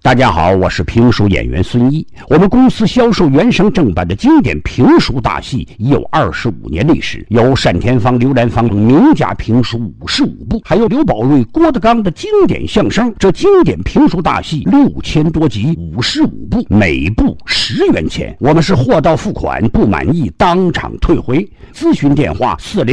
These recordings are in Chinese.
大家好，我是评书演员孙一。我们公司销售原声正版的经典评书大戏已有25年历史，有单田芳、刘兰芳等名家评书55部，还有刘宝瑞、郭德纲的经典相声。这经典评书大戏6000多集，55部，每部10元钱。我们是货到付款，不满意当场退回。咨询电话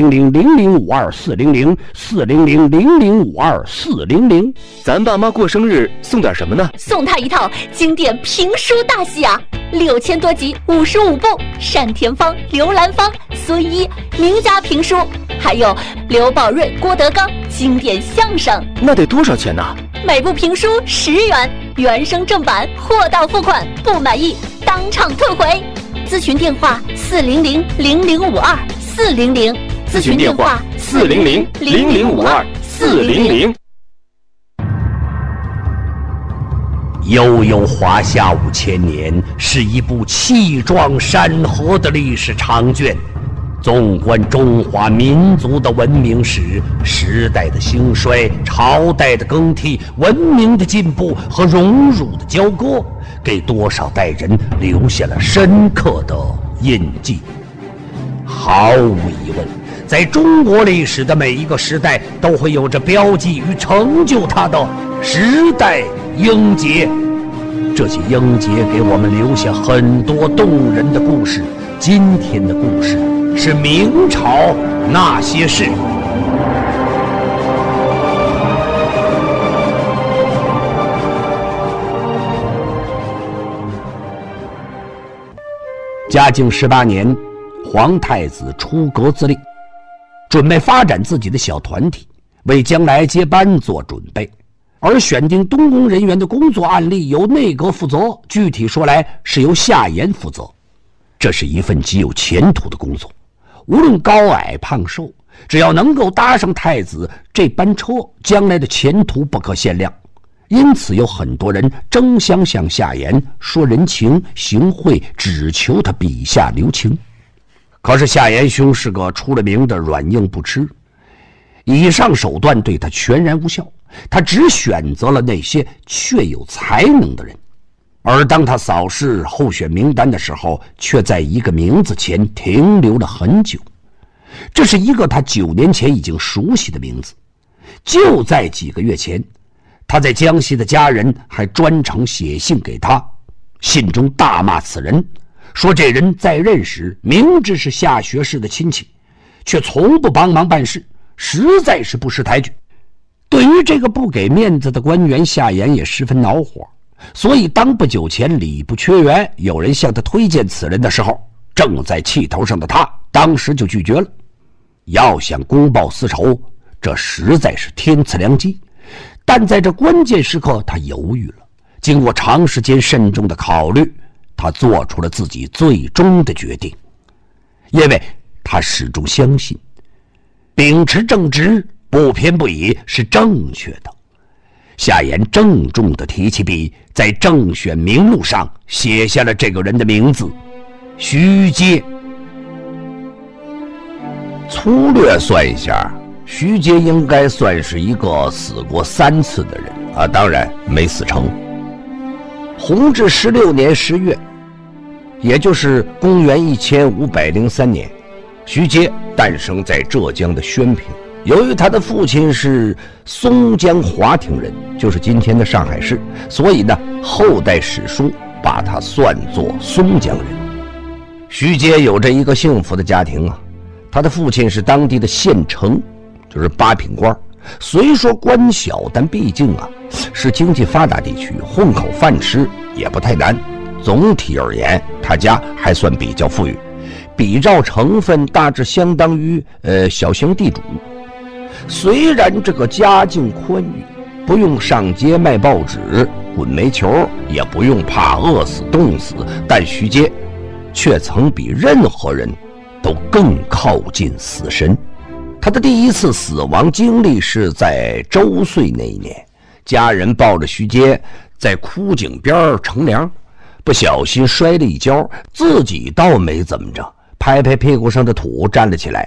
400-0052-400，400-0052-400。 咱爸妈过生日送点什么呢？ 送他一套经典评书大戏啊，6000多集，55部，单田芳、刘兰芳、孙一名家评书，还有刘宝瑞、郭德纲经典相声。 那得多少钱呢？ 每部评书10元，原声正版，货到付款，不满意当场退回。咨询电话400-0052-400， 咨询电话400-0052-400。 悠悠华夏5000年是一部气壮山河的历史长卷，纵观中华民族的文明史，时代的兴衰，朝代的更替，文明的进步和荣辱的交割，给多少代人留下了深刻的印记。毫无疑问，在中国历史的每一个时代都会有着标记与成就它的时代英杰，这些英杰给我们留下很多动人的故事。今天的故事是明朝那些事。嘉靖18年，皇太子出阁自令，准备发展自己的小团体，为将来接班做准备。而选定东宫人员的工作案例由内阁负责，具体说来是由夏言负责。这是一份极有前途的工作，无论高矮胖瘦，只要能够搭上太子这班车，将来的前途不可限量。因此有很多人争相向夏言说人情行贿，只求他笔下留情。可是夏言兄是个出了名的软硬不吃，以上手段对他全然无效，他只选择了那些确有才能的人。而当他扫视候选名单的时候，却在一个名字前停留了很久。这是一个他9年前已经熟悉的名字。就在几个月前，他在江西的家人还专程写信给他，信中大骂此人，说这人在任时明知是夏学士的亲戚，却从不帮忙办事，实在是不识抬举。对于这个不给面子的官员，夏言也十分恼火，所以当不久前礼不缺员，有人向他推荐此人的时候，正在气头上的他当时就拒绝了。要想公报私仇，这实在是天赐良机，但在这关键时刻他犹豫了。经过长时间慎重的考虑，他做出了自己最终的决定，因为他始终相信秉持正直，不偏不倚是正确的。夏言郑重地提起笔，在正选名录上写下了这个人的名字：徐阶。粗略算一下，徐阶应该算是一个死过3次的人啊，当然没死成。弘治16年10月，也就是公元1503年，徐阶诞生在浙江的宣平。由于他的父亲是松江华亭人，就是今天的上海市，所以呢，后代史书把他算作松江人。徐阶有着一个幸福的家庭啊，他的父亲是当地的县丞，就是8品官，虽说官小，但毕竟啊是经济发达地区，混口饭吃也不太难。总体而言，他家还算比较富裕，比照成分大致相当于小型地主。虽然这个家境宽裕，不用上街卖报纸滚煤球，也不用怕饿死冻死，但徐阶却曾比任何人都更靠近死神。他的第一次死亡经历是在周岁那一年，家人抱着徐阶在枯井边乘凉，不小心摔了一跤，自己倒没怎么着，拍拍屁股上的土站了起来，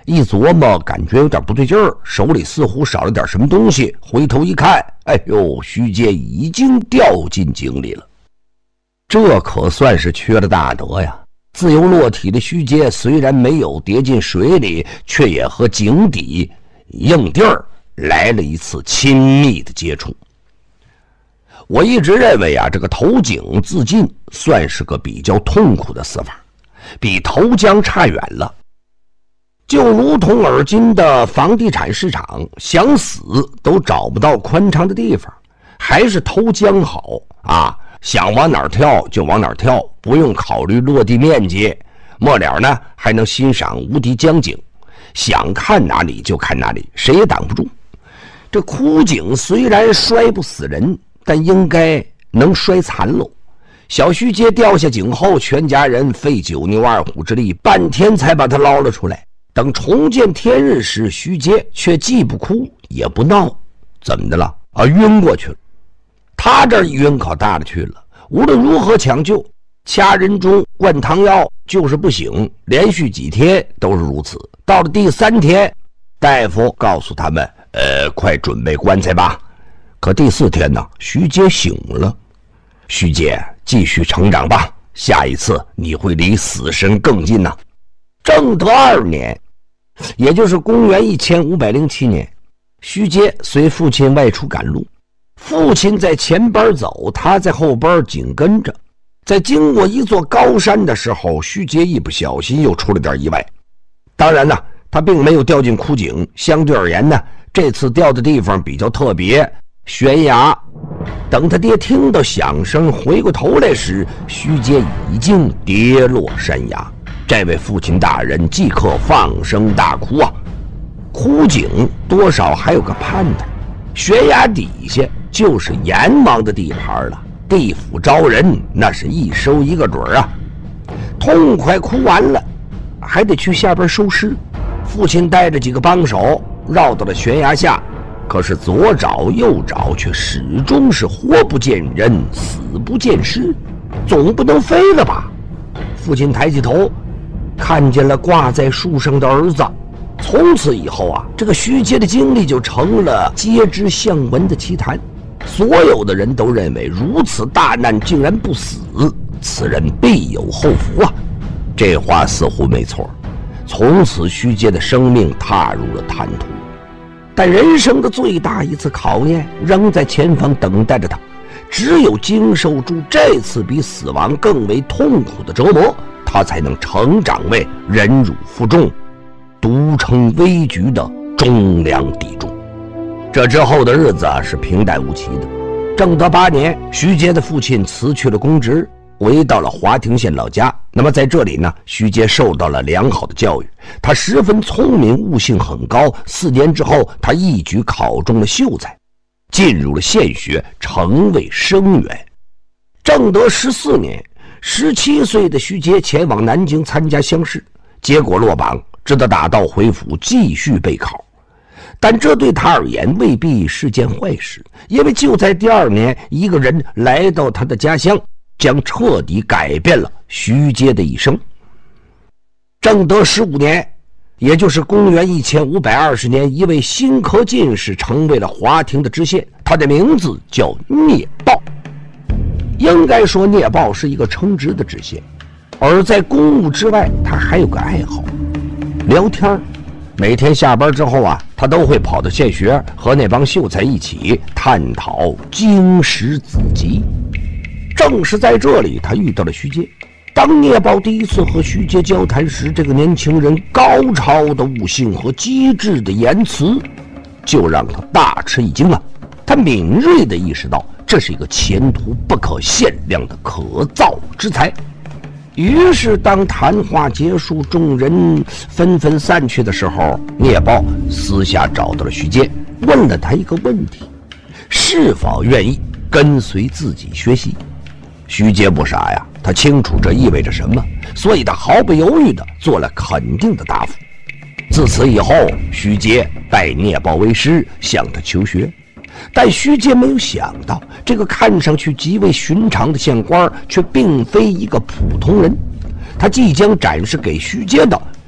一琢磨，感觉有点不对劲儿，手里似乎少了点什么东西。回头一看，哎呦，徐阶已经掉进井里了。这可算是缺了大德呀！自由落体的徐阶虽然没有跌进水里，却也和井底硬地儿来了一次亲密的接触。我一直认为啊，这个投井自尽算是个比较痛苦的死法，比投江差远了。就如同而今的房地产市场，想死都找不到宽敞的地方，还是投江好啊！想往哪儿跳就往哪儿跳，不用考虑落地面积，末了呢还能欣赏无敌江景，想看哪里就看哪里，谁也挡不住。这枯井虽然摔不死人，但应该能摔残喽。小徐阶掉下井后，全家人费9牛2虎之力，半天才把他捞了出来。等重见天日时，徐阶却既不哭也不闹，怎么的了？啊，晕过去了。他这一晕可大了去了，无论如何抢救，掐人中灌汤药就是不醒，连续几天都是如此。到了第3天，大夫告诉他们，快准备棺材吧。可第4天呢，徐阶醒了。徐阶，继续成长吧，下一次你会离死神更近呢。正德2年，也就是公元1507年，徐阶随父亲外出赶路，父亲在前边走，他在后边紧跟着。在经过一座高山的时候，徐阶一不小心又出了点意外。当然呢，他并没有掉进枯井，相对而言呢，这次掉的地方比较特别，悬崖。等他爹听到响声回过头来时，徐阶已经跌落山崖。这位父亲大人即刻放声大哭啊！枯井多少还有个盼头，悬崖底下就是阎王的地盘了，地府招人那是一收一个准啊！痛快哭完了，还得去下边收尸。父亲带着几个帮手绕到了悬崖下，可是左找右找，却始终是活不见人，死不见尸，总不能飞了吧？父亲抬起头，看见了挂在树上的儿子。从此以后啊，这个徐阶的经历就成了皆知巷闻的奇谈。所有的人都认为，如此大难竟然不死，此人必有后福啊！这话似乎没错。从此徐阶的生命踏入了坦途，但人生的最大一次考验仍在前方等待着他。只有经受住这次比死亡更为痛苦的折磨，他才能成长为忍辱负重、独撑危局的忠良砥柱。这之后的日子是平淡无奇的。正德8年，徐阶的父亲辞去了公职，回到了华亭县老家。那么在这里呢，徐阶受到了良好的教育，他十分聪明，悟性很高。4年之后，他一举考中了秀才，进入了县学，成为生员。正德14年，17岁的徐阶前往南京参加乡试，结果落榜，只得打道回府继续备考。但这对他而言未必是件坏事，因为就在第2年，一个人来到他的家乡，将彻底改变了徐阶的一生。正德15年，也就是公元1520年，一位新科进士成为了华亭的知县，他的名字叫聂豹。应该说聂豹是一个称职的知县，而在公务之外，他还有个爱好，聊天。每天下班之后啊，他都会跑到县学，和那帮秀才一起探讨经史子集。正是在这里，他遇到了徐阶。当聂豹第一次和徐阶交谈时，这个年轻人高超的悟性和机智的言辞就让他大吃一惊了。他敏锐地意识到，这是一个前途不可限量的可造之才。于是当谈话结束，众人纷纷散去的时候，聂豹私下找到了徐阶，问了他一个问题：是否愿意跟随自己学习？徐阶不傻呀，他清楚这意味着什么，所以他毫不犹豫地做了肯定的答复。自此以后，徐阶拜聂豹为师，向他求学。但徐阶没有想到，这个看上去极为寻常的县官却并非一个普通人。他即将展示给徐阶的，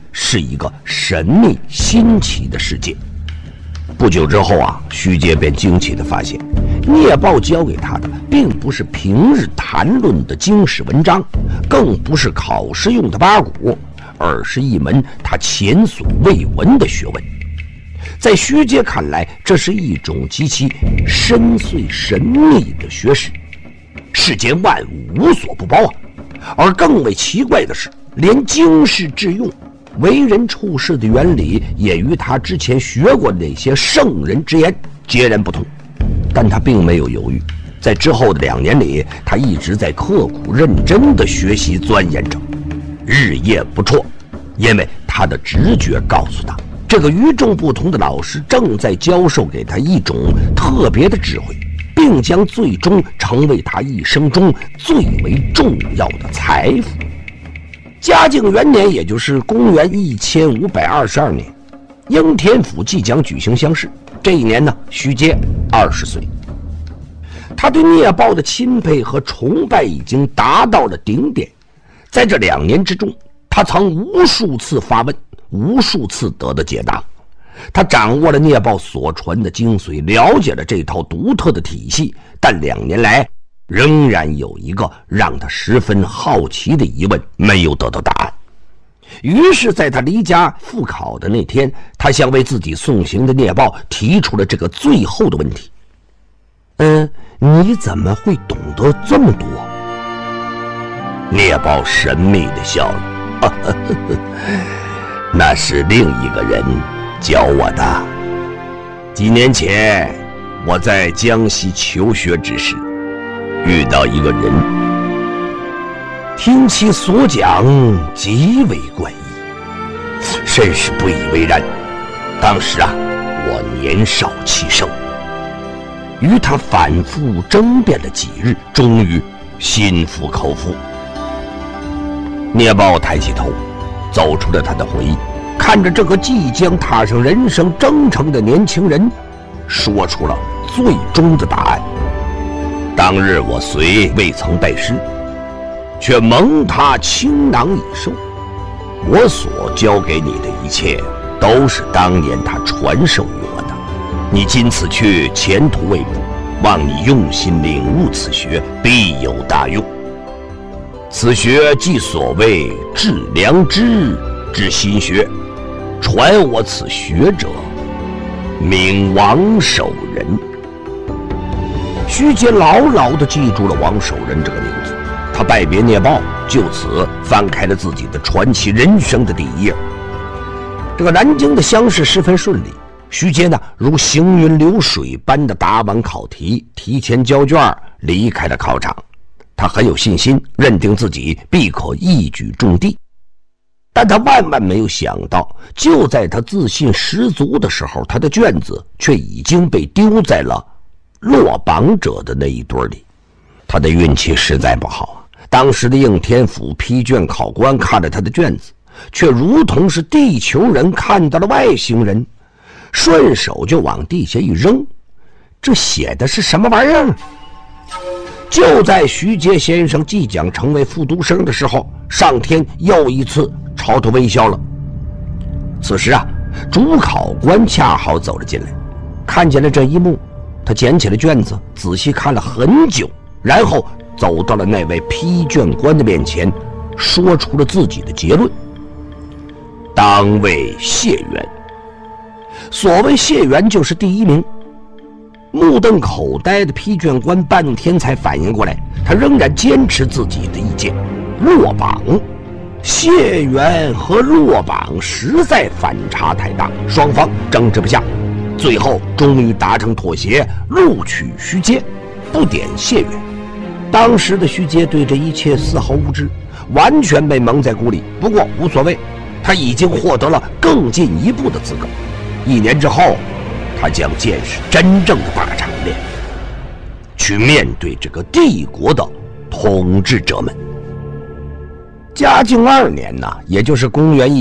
是一个神秘新奇的世界。不久之后啊，徐阶便惊奇地发现，聂豹教给他的并不是平日谈论的经史文章，更不是考试用的八股，而是一门他前所未闻的学问。在徐阶看来，这是一种极其深邃神秘的学识，世间万物无所不包啊！而更为奇怪的是，连经世致用、为人处事的原理，也与他之前学过的那些圣人之言截然不同。但他并没有犹豫，在之后的2年里，他一直在刻苦认真地学习钻研着，日夜不辍，因为他的直觉告诉他，这个与众不同的老师正在教授给他一种特别的智慧，并将最终成为他一生中最为重要的财富。嘉靖元年，也就是公元1522年，应天府即将举行乡试。这一年呢，徐阶20岁。他对聂豹的钦佩和崇拜已经达到了顶点。在这2年之中，他曾无数次发问，无数次得到解答。他掌握了聂豹所传的精髓，了解了这套独特的体系，但2年来仍然有一个让他十分好奇的疑问没有得到答案。于是在他离家复考的那天，他向为自己送行的聂豹提出了这个最后的问题：你怎么会懂得这么多？聂豹神秘地笑了，那是另一个人教我的。几年前，我在江西求学之时，遇到一个人，听其所讲极为怪异，甚是不以为然。当时啊，我年少气盛，与他反复争辩了几日，终于心服口服。聂豹抬起头，走出了他的回忆，看着这个即将踏上人生征程的年轻人，说出了最终的答案。当日我虽未曾拜师，却蒙他倾囊以授。我所教给你的一切，都是当年他传授于我的。你今此去，前途未卜，望你用心领悟此学，必有大用。此学即所谓致良知之心学，传我此学者，名王守仁。徐阶牢牢地记住了王守仁这个名字，他拜别聂豹，就此翻开了自己的传奇人生的第一页。这个南京的乡试十分顺利，徐阶呢如行云流水般的答完考题，提前交卷，离开了考场。他很有信心，认定自己必可一举中第。但他万万没有想到，就在他自信十足的时候，他的卷子却已经被丢在了落榜者的那一堆里。他的运气实在不好啊！当时的应天府批卷考官看了他的卷子，却如同是地球人看到了外星人，顺手就往地下一扔。这写的是什么玩意儿？就在徐阶先生即将成为复读生的时候，上天又一次朝他微笑了。此时啊，主考官恰好走了进来，看见了这一幕，他捡起了卷子，仔细看了很久，然后走到了那位批卷官的面前，说出了自己的结论：当为谢元。所谓谢元，就是第一名。目瞪口呆的批卷官半天才反应过来，他仍然坚持自己的意见，落榜。谢元和落榜实在反差太大，双方争执不下，最后终于达成妥协，录取徐阶，不点谢元。当时的徐阶对这一切丝毫无知，完全被蒙在鼓里。不过无所谓，他已经获得了更进一步的资格。1年之后，他将见识真正的大场面，去面对这个帝国的统治者们。嘉靖2年呢，也就是公元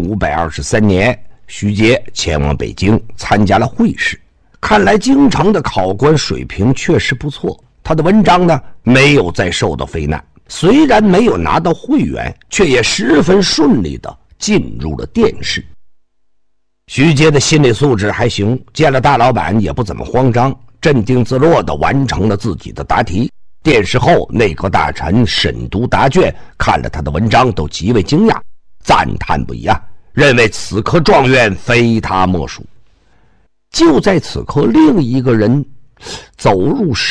1523年，徐阶前往北京参加了会试。看来京城的考官水平确实不错，他的文章呢没有再受到非难，虽然没有拿到会员，却也十分顺利的进入了殿试。徐阶的心理素质还行，见了大老板也不怎么慌张，镇定自若地完成了自己的答题。殿试后，内阁大臣审读答卷，看了他的文章都极为惊讶，赞叹不已啊，认为此科状元非他莫属。就在此刻，另一个人走入